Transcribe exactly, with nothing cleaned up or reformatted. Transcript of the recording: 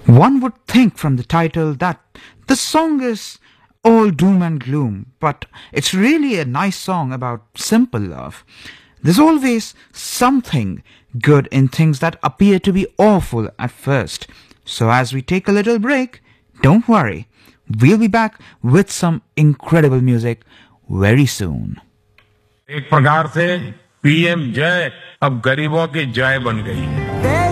One would think from the title that the song is all doom and gloom, but it's really a nice song about simple love. There's always something good in things that appear to be awful at first. So as we take a little break, don't worry, we'll be back with some incredible music very soon. एक प्रकार से PM जय अब गरीबों की जय बन गई है।